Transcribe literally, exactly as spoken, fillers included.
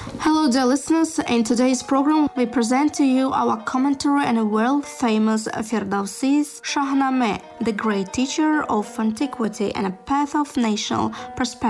Hello, dear listeners. In today's program, we present to you our commentary on a world-famous Firdausi's Shahnameh, the great teacher of antiquity and a path of national prosperity.